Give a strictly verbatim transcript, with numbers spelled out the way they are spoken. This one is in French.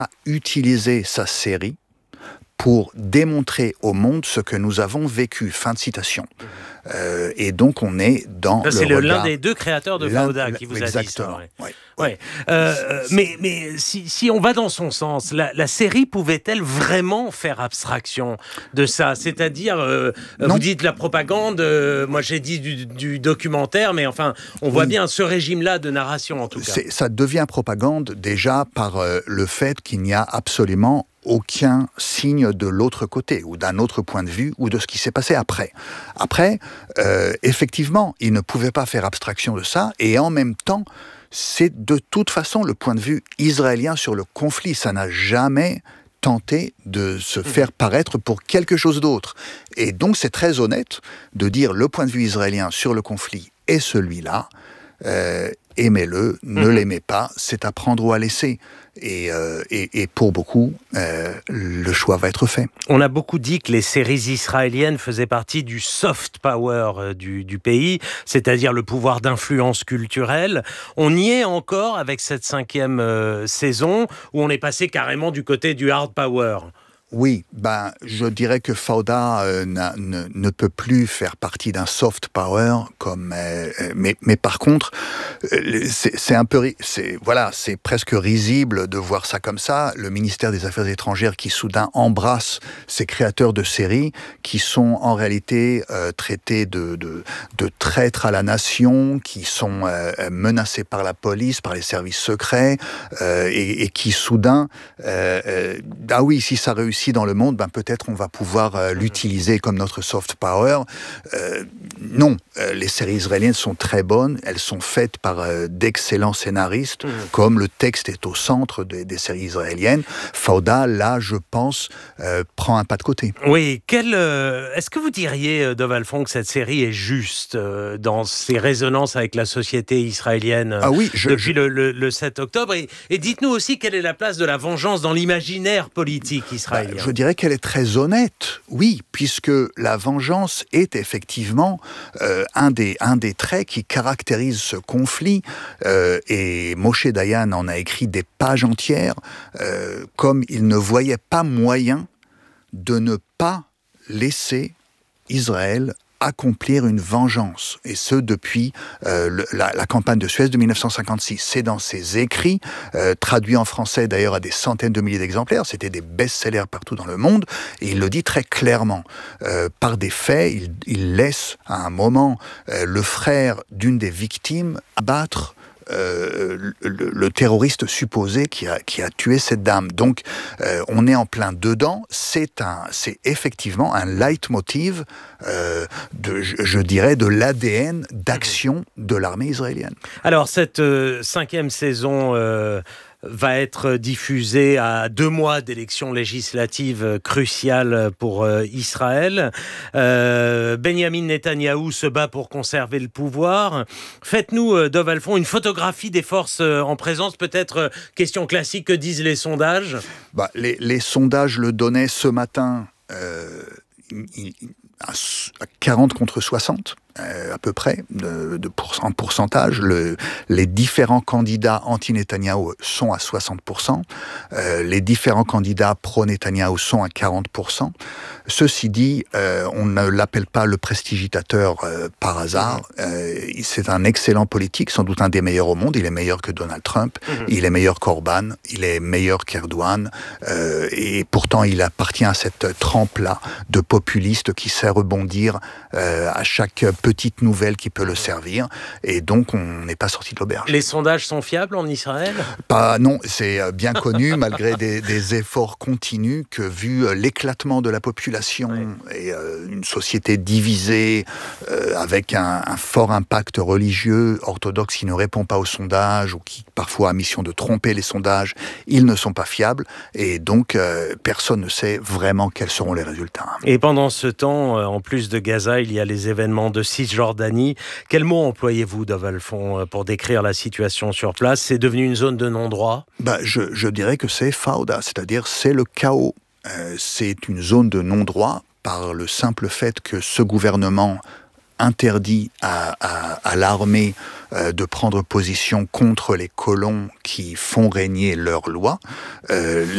a utilisé sa série pour démontrer au monde ce que nous avons vécu. Fin de citation. Euh, et donc on est dans ça, le c'est le, regard... l'un des deux créateurs de Fauda qui vous exactement, a dit ça. Ouais. Ouais. Ouais. Euh, mais mais si, si on va dans son sens, la, la série pouvait-elle vraiment faire abstraction de ça? C'est-à-dire, euh, vous dites la propagande, euh, moi j'ai dit du, du documentaire, mais enfin, on voit oui. bien ce régime-là de narration en tout cas. C'est, ça devient propagande déjà par euh, le fait qu'il n'y a absolument aucun signe de l'autre côté, ou d'un autre point de vue, ou de ce qui s'est passé après. Après, euh, effectivement, il ne pouvait pas faire abstraction de ça, et en même temps, c'est de toute façon le point de vue israélien sur le conflit. Ça n'a jamais tenté de se faire paraître pour quelque chose d'autre. Et donc, c'est très honnête de dire le point de vue israélien sur le conflit est celui-là. Euh, aimez-le, ne mmh. l'aimez pas, c'est à prendre ou à laisser. Et, euh, et, et pour beaucoup, euh, le choix va être fait. On a beaucoup dit que les séries israéliennes faisaient partie du soft power du, du pays, c'est-à-dire le pouvoir d'influence culturelle. On y est encore avec cette cinquième euh, saison, où on est passé carrément du côté du hard power. Oui, ben, je dirais que Fauda euh, ne, ne peut plus faire partie d'un soft power, comme, euh, mais, mais par contre, euh, c'est, c'est un peu, c'est, voilà, c'est presque risible de voir ça comme ça. Le ministère des Affaires étrangères qui soudain embrasse ces créateurs de séries qui sont en réalité euh, traités de, de, de traîtres à la nation, qui sont euh, menacés par la police, par les services secrets, euh, et, et qui soudain, euh, euh, ah oui, si ça réussit dans le monde, ben peut-être on va pouvoir euh, l'utiliser comme notre soft power. Euh, non, euh, les séries israéliennes sont très bonnes, elles sont faites par euh, d'excellents scénaristes, mmh. comme le texte est au centre des, des séries israéliennes. Fauda, là, je pense, euh, prend un pas de côté. Oui, quel, euh, est-ce que vous diriez, Dov Alfond, que cette série est juste euh, dans ses résonances avec la société israélienne ah oui, je, depuis je... Le, le, le sept octobre et, et dites-nous aussi quelle est la place de la vengeance dans l'imaginaire politique israélien. Bah, je dirais qu'elle est très honnête, oui, puisque la vengeance est effectivement euh, un, des, un des traits qui caractérisent ce conflit. Euh, et Moshe Dayan en a écrit des pages entières, euh, comme il ne voyait pas moyen de ne pas laisser Israël accomplir une vengeance, et ce depuis euh, le, la, la campagne de Suez de dix-neuf cent cinquante-six. C'est dans ses écrits, euh, traduits en français d'ailleurs à des centaines de milliers d'exemplaires, c'était des best-sellers partout dans le monde, et il le dit très clairement. Euh, par des faits, il, il laisse à un moment euh, le frère d'une des victimes abattre Euh, le, le terroriste supposé qui a, qui a tué cette dame. Donc, euh, on est en plein dedans. C'est, un, c'est effectivement un leitmotiv, euh, de, je, je dirais, de l'A D N d'action de l'armée israélienne. Alors, cette euh, cinquième saison... Euh va être diffusée à deux mois d'élections législatives cruciales pour euh, Israël. Euh, Benjamin Netanyahou se bat pour conserver le pouvoir. Faites-nous, euh, Dov Alfond, une photographie des forces euh, en présence, peut-être euh, question classique, que disent les sondages? Bah, les, les sondages le donnaient ce matin euh, à quarante contre soixante. Euh, à peu près, de, de pour, en pourcentage. Le, les différents candidats anti-Netanyahou sont à soixante pour cent. Euh, les différents candidats pro-Netanyahou sont à quarante pour cent. Ceci dit, euh, on ne l'appelle pas le prestidigitateur euh, par hasard. Euh, c'est un excellent politique, sans doute un des meilleurs au monde. Il est meilleur que Donald Trump, mm-hmm. il est meilleur qu'Orban, il est meilleur qu'Erdogan. Euh, et pourtant, il appartient à cette trempe-là de populistes qui sait rebondir euh, à chaque petite nouvelle qui peut le servir, et donc on n'est pas sorti de l'auberge. Les sondages sont fiables en Israël ? Pas, non, c'est bien connu, malgré des, des efforts continus, que vu l'éclatement de la population ouais. et euh, une société divisée, euh, avec un, un fort impact religieux, orthodoxe qui ne répond pas aux sondages, ou qui parfois a mission de tromper les sondages, ils ne sont pas fiables, et donc euh, personne ne sait vraiment quels seront les résultats. Et pendant ce temps, en plus de Gaza, il y a les événements de Cisjordanie. Quel mot employez-vous, Dov Alfond, pour décrire la situation sur place ? C'est devenu une zone de non-droit ? bah, je, je dirais que c'est Fauda, c'est-à-dire c'est le chaos. Euh, c'est une zone de non-droit par le simple fait que ce gouvernement interdit à, à, à l'armée euh, de prendre position contre les colons qui font régner leurs lois. Euh,